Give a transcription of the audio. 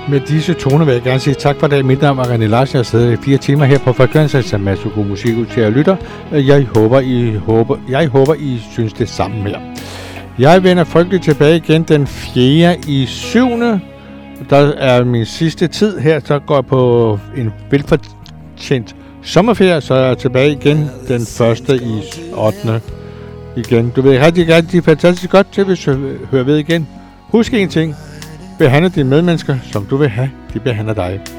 Med disse toner vil jeg gerne sige tak for det. Mit navn er René Larsen. Jeg sidder i 4 timer her på Frekvenser, som masser af god musik ud til at lytte. Jeg håber, I synes det samme her. Jeg vender frygteligt tilbage igen den 4.7. Der er min sidste tid her, så går jeg på en velfortjent sommerferie, så er jeg tilbage igen den 1.8. igen. Du vil rigtig fantastisk godt til, hvis du hører ved igen. Husk en ting. Behandle dine medmennesker, som du vil have, de behandler dig.